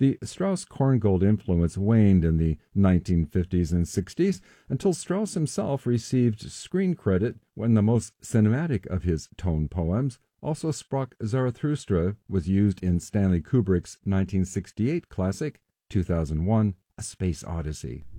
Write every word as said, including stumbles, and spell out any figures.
The Strauss-Korngold influence waned in the nineteen fifties and sixties until Strauss himself received screen credit when the most cinematic of his tone poems, Also Sprach Zarathustra, was used in Stanley Kubrick's nineteen sixty-eight classic two thousand one: A Space Odyssey.